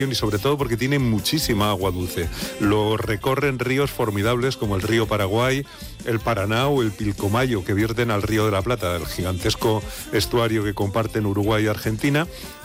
y sobre todo porque tiene muchísima agua dulce. Lo recorren ríos formidables como el río Paraguay, el Paraná o el Pilcomayo, que vierten al río de la Plata, el gigantesco estuario que comparten Uruguay y Argentina.